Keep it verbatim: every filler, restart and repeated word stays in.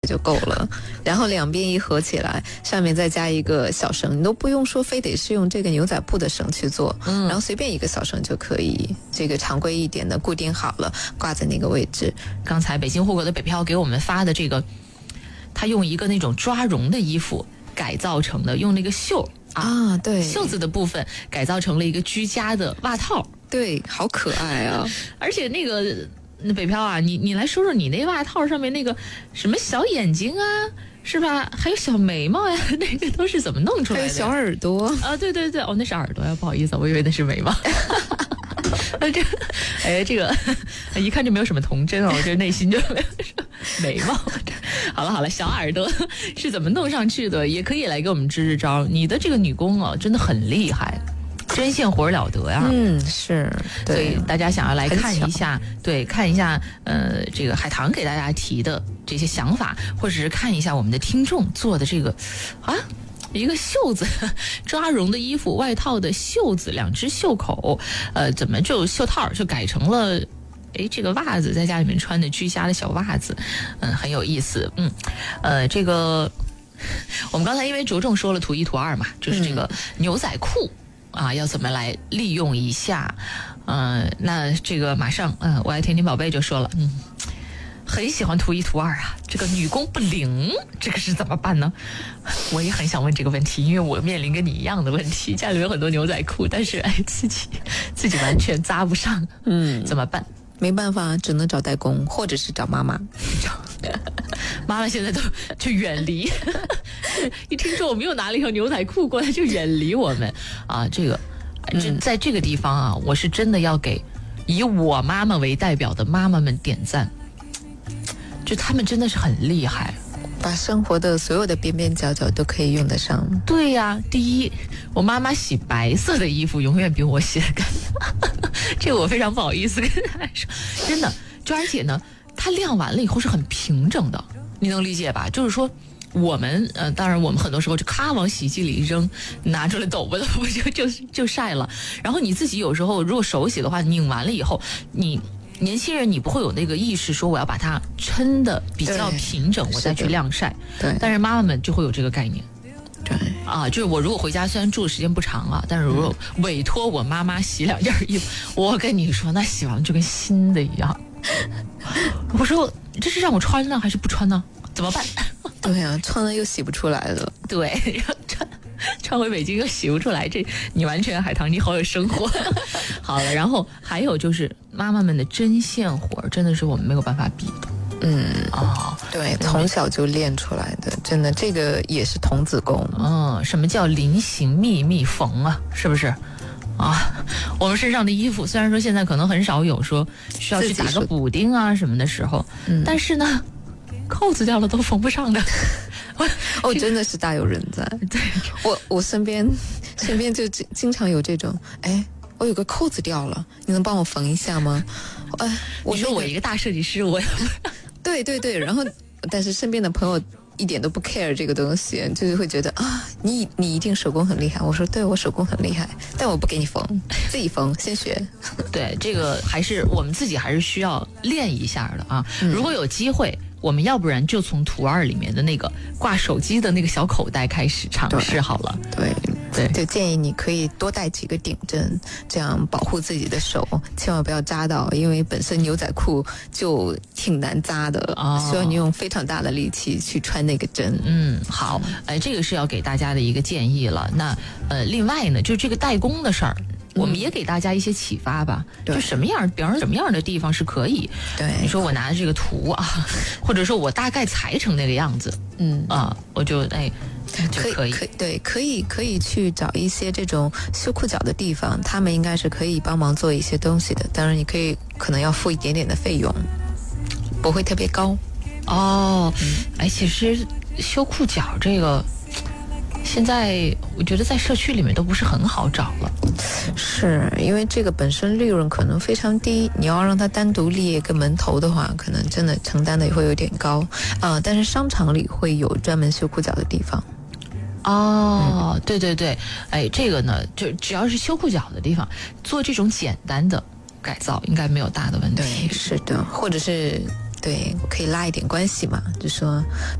就够了。然后两边一合起来，上面再加一个小绳，你都不用说非得是用这个牛仔布的绳去做，嗯，然后随便一个小绳就可以，这个常规一点的固定好了，挂在那个位置。 刚才北京户口的北漂给我们发的这个，他用一个那种抓绒的衣服改造成的，用那个袖啊， 啊对， 袖子的部分改造成了一个居家的袜套， 对，好可爱啊！ 而且那个北漂啊，你你来说说你那袜套上面那个什么小眼睛啊，是吧？还有小眉毛呀，那个都是怎么弄出来的？ 还有小耳朵啊，对对对，哦，那是耳朵呀，不好意思，我以为那是眉毛。这，哎，这个一看就没有什么童真哦，我这内心就没有什么眉毛。好了好了，小耳朵是怎么弄上去的？也可以来给我们支支招。你的这个女工哦，真的很厉害。针线活了得呀， 嗯，是，对， 所以大家想要来看一下，对，看一下，呃，这个海棠给大家提的这些想法，或者是看一下我们的听众做的这个，啊，一个袖子抓绒的衣服，外套的袖子，两只袖口，呃，怎么就袖套就改成了？哎，这个袜子在家里面穿的居家的小袜子，嗯，很有意思，嗯，呃，这个我们刚才因为着重说了图一图二嘛，就是这个牛仔裤。啊，要怎么来利用一下？嗯、呃，那这个马上，嗯、呃，我爱甜甜宝贝就说了，嗯，很喜欢图一图二啊，这个女工不灵，这个是怎么办呢？我也很想问这个问题，因为我面临跟你一样的问题，家里面有很多牛仔裤，但是哎，自己自己完全扎不上，嗯，怎么办？ 没办法，只能找代工，或者是找妈妈。 妈妈现在都就远离，一听说我们又拿了一条牛仔裤过来，就远离我们啊！这个，这在这个地方啊，我是真的要给以我妈妈为代表的妈妈们点赞，就他们真的是很厉害， 把生活的所有的边边角角都可以用得上。 对呀、啊，第一，我妈妈洗白色的衣服永远比我洗的干净，这个我非常不好意思跟大家说，真的，就而且呢。它晾完了以后是很平整的，你能理解吧？就是说，我们呃，当然我们很多时候就咔往洗衣机里一扔，拿出来抖吧抖吧就就就晒了。然后你自己有时候如果手洗的话，拧完了以后，你年轻人你不会有那个意识说我要把它抻的比较平整，我再去晾晒。 对， 但是妈妈们就会有这个概念。 对啊，就是我如果回家虽然住的时间不长啊，但是如果委托我妈妈洗两件衣服，我跟你说，那洗完就跟新的一样。我说这是让我穿呢还是不穿呢？怎么办？ 对啊，穿了又洗不出来了。 对，然后穿穿回北京又洗不出来，这你完全海棠你好有生活。好了，然后还有就是妈妈们的针线活真的是我们没有办法比的。 嗯哦， 对，从小就练出来的，真的，这个也是童子功。 嗯，什么叫临行密密缝啊？是不是？啊，我们身上的衣服虽然说现在可能很少有说需要去打个补丁啊什么的时候，嗯、但是呢，扣子掉了都缝不上的。 哦，真的是大有人在。 对， 我我身边身边就经常有这种，哎，我有个扣子掉了，你能帮我缝一下吗？哎，我说我一个大设计师，我对对对，然后但是身边的朋友。一点都不 care 这个东西，就是会觉得啊，你你一定手工很厉害。我说对，我手工很厉害，但我不给你缝，自己缝，先学。 对，这个还是我们自己还是需要练一下的啊。嗯、如果有机会，我们要不然就从图二里面的那个挂手机的那个小口袋开始尝试好了。 对对，就建议你可以多带几个顶针，这样保护自己的手，千万不要扎到，因为本身牛仔裤就挺难扎的，哦、需要你用非常大的力气去穿那个针。 嗯，好，哎，这个是要给大家的一个建议了。那呃，另外呢，就这个代工的事儿。我们也给大家一些启发吧，嗯、就什么样，比方说什么样的地方是可以， 对， 你说我拿的这个图啊，或者说我大概裁成那个样子，嗯啊，我就哎就可以， 可以，对，可以可以去找一些这种修裤脚的地方，他们应该是可以帮忙做一些东西的。当然，你可以可能要付一点点的费用，不会特别高。 哦，嗯、哎，其实修裤脚这个。现在我觉得在社区里面都不是很好找了， 是因为这个本身利润可能非常低，你要让它单独立一个门头的话，可能真的承担的也会有点高啊、呃。但是商场里会有专门修裤脚的地方。 哦，嗯、对对对，哎，这个呢，就只要是修裤脚的地方，做这种简单的改造，应该没有大的问题。 对，是的，或者是对，可以拉一点关系嘛，就说。